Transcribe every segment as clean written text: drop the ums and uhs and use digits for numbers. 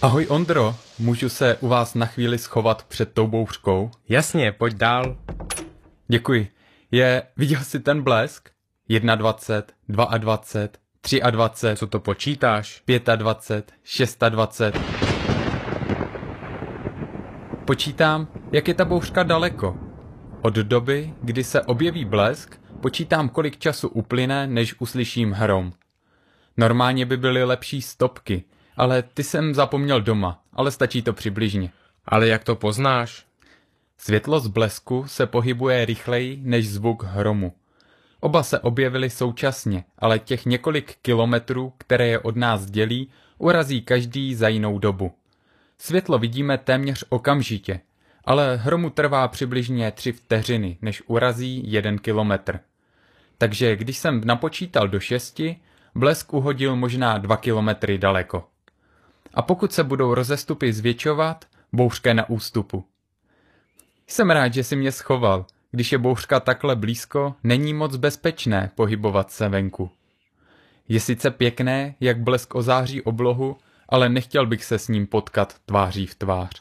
Ahoj Ondro, můžu se u vás na chvíli schovat před tou bouřkou? Jasně, pojď dál. Děkuji. Viděl jsi ten blesk? 21, 22, 23. Co to počítáš? 25, 26. Počítám, jak je ta bouřka daleko. Od doby, kdy se objeví blesk, počítám, kolik času uplyne, než uslyším hrom. Normálně by byly lepší stopky, ale ty jsem zapomněl doma, ale stačí to přibližně. Ale jak to poznáš? Světlo z blesku se pohybuje rychleji než zvuk hromu. Oba se objevily současně, ale těch několik kilometrů, které je od nás dělí, urazí každý za jinou dobu. Světlo vidíme téměř okamžitě, ale hromu trvá přibližně 3 vteřiny, než urazí 1 kilometr. Takže když jsem napočítal do 6, blesk uhodil možná 2 kilometry daleko. A pokud se budou rozestupy zvětšovat, bouřka je na ústupu. Jsem rád, že si mě schoval. Když je bouřka takhle blízko, není moc bezpečné pohybovat se venku. Je sice pěkné, jak blesk ozáří oblohu, ale nechtěl bych se s ním potkat tváří v tvář.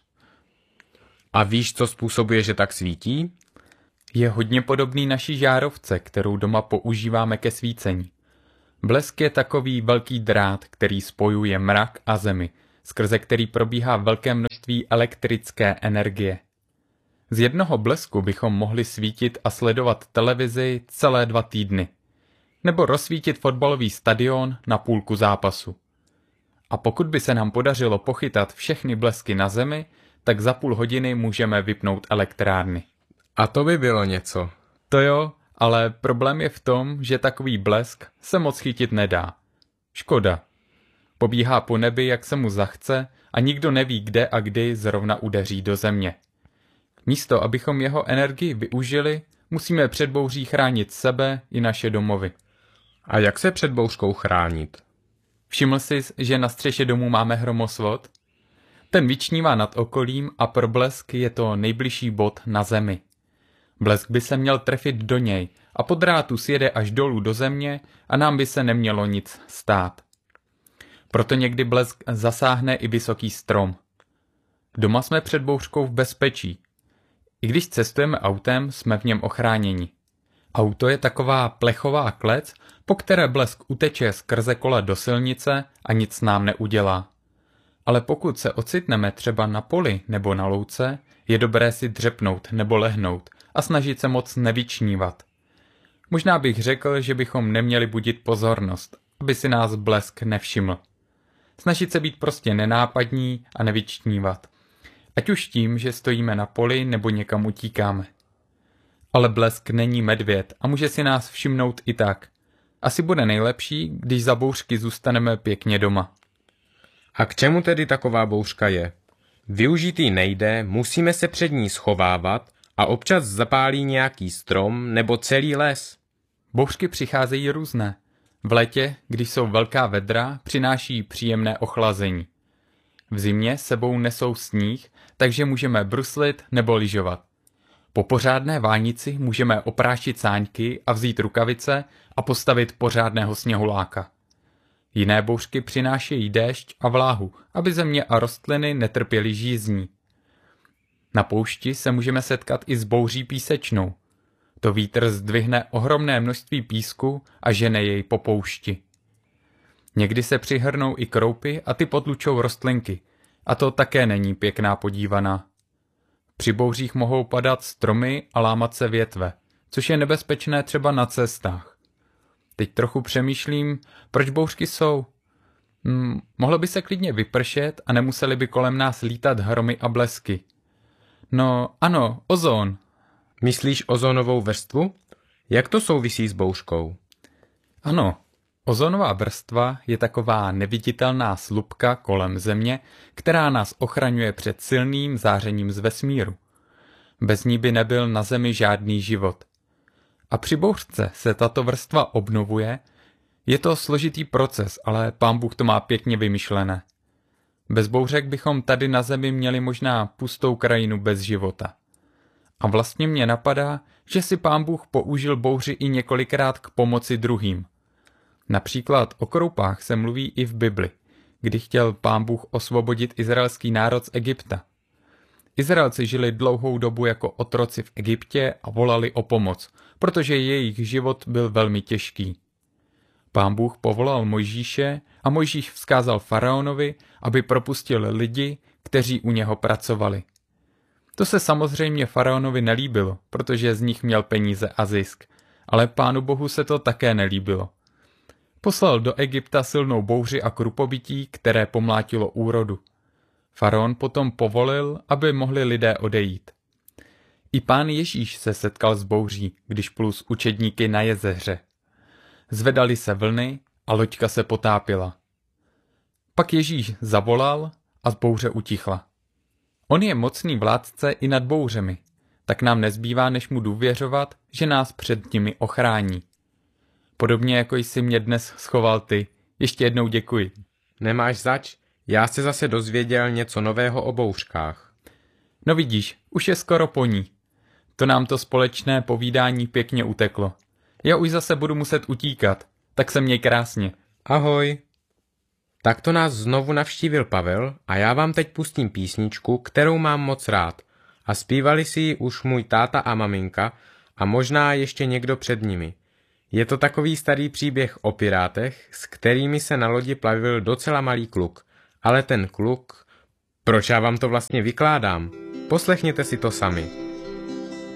A víš, co způsobuje, že tak svítí? Je hodně podobný naší žárovce, kterou doma používáme ke svícení. Blesk je takový velký drát, který spojuje mrak a zemi, skrze který probíhá velké množství elektrické energie. Z jednoho blesku bychom mohli svítit a sledovat televizi celé 2 týdny. Nebo rozsvítit fotbalový stadion na půlku zápasu. A pokud by se nám podařilo pochytat všechny blesky na zemi, tak za půl hodiny můžeme vypnout elektrárny. A to by bylo něco. To jo, ale problém je v tom, že takový blesk se moc chytit nedá. Škoda. Pobíhá po nebi, jak se mu zachce, a nikdo neví, kde a kdy zrovna udeří do země. Místo, abychom jeho energii využili, musíme před bouří chránit sebe i naše domovy. A jak se před bouřkou chránit? Všiml jsi, že na střeše domu máme hromosvod? Ten vyčnívá nad okolím a pro blesk je to nejbližší bod na zemi. Blesk by se měl trefit do něj a po drátu sjede až dolů do země a nám by se nemělo nic stát. Proto někdy blesk zasáhne i vysoký strom. Doma jsme před bouřkou v bezpečí. I když cestujeme autem, jsme v něm ochráněni. Auto je taková plechová klec, po které blesk uteče skrze kola do silnice a nic nám neudělá. Ale pokud se ocitneme třeba na poli nebo na louce, je dobré si dřepnout nebo lehnout a snažit se moc nevyčnívat. Možná bych řekl, že bychom neměli budit pozornost, aby si nás blesk nevšiml. Snažit se být prostě nenápadní a nevyčnívat. Ať už tím, že stojíme na poli nebo někam utíkáme. Ale blesk není medvěd a může si nás všimnout i tak. Asi bude nejlepší, když za bouřky zůstaneme pěkně doma. A k čemu tedy taková bouřka je? Využít ji nejde, musíme se před ní schovávat a občas zapálí nějaký strom nebo celý les. Bouřky přicházejí různé. V létě, když jsou velká vedra, přináší příjemné ochlazení. V zimě sebou nesou sníh, takže můžeme bruslit nebo lyžovat. Po pořádné vánici můžeme oprášit sáňky a vzít rukavice a postavit pořádného sněhuláka. Jiné bouřky přinášejí déšť a vláhu, aby země a rostliny netrpěly žízní. Na poušti se můžeme setkat i s bouří písečnou. To vítr zdvihne ohromné množství písku a žene jej po poušti. Někdy se přihrnou i kroupy a ty potlučou rostlinky, a to také není pěkná podívaná. Při bouřích mohou padat stromy a lámat se větve, což je nebezpečné třeba na cestách. Teď trochu přemýšlím, proč bouřky jsou. Mohlo by se klidně vypršet a nemuseli by kolem nás lítat hromy a blesky. No ano, ozon. Myslíš ozonovou vrstvu? Jak to souvisí s bouřkou? Ano, ozonová vrstva je taková neviditelná slupka kolem Země, která nás ochraňuje před silným zářením z vesmíru. Bez ní by nebyl na Zemi žádný život. A při bouřce se tato vrstva obnovuje. Je to složitý proces, ale Pán Bůh to má pěkně vymyšlené. Bez bouřek bychom tady na Zemi měli možná pustou krajinu bez života. A vlastně mě napadá, že si Pán Bůh použil bouři i několikrát k pomoci druhým. Například o kroupách se mluví i v Bibli, kdy chtěl Pán Bůh osvobodit izraelský národ z Egypta. Izraelci žili dlouhou dobu jako otroci v Egyptě a volali o pomoc, protože jejich život byl velmi těžký. Pán Bůh povolal Mojžíše a Mojžíš vzkázal faraonovi, aby propustil lidi, kteří u něho pracovali. To se samozřejmě faraonovi nelíbilo, protože z nich měl peníze a zisk, ale Pánu Bohu se to také nelíbilo. Poslal do Egypta silnou bouři a krupobytí, které pomlátilo úrodu. Faraon potom povolil, aby mohli lidé odejít. I Pán Ježíš se setkal s bouří, když plul s učedníky na jezeře. Zvedaly se vlny a loďka se potápila. Pak Ježíš zavolal a bouře utichla. On je mocný vládce i nad bouřemi, tak nám nezbývá, než mu důvěřovat, že nás před nimi ochrání. Podobně jako jsi mě dnes schoval ty, ještě jednou děkuji. Nemáš zač, já se zase dozvěděl něco nového o bouřkách. No vidíš, už je skoro po ní. To nám to společné povídání pěkně uteklo. Já už zase budu muset utíkat, tak se měj krásně. Ahoj. Takto nás znovu navštívil Pavel a já vám teď pustím písničku, kterou mám moc rád. A zpívali si ji už můj táta a maminka a možná ještě někdo před nimi. Je to takový starý příběh o pirátech, s kterými se na lodi plavil docela malý kluk. Ale ten kluk... Proč já vám to vlastně vykládám? Poslechněte si to sami.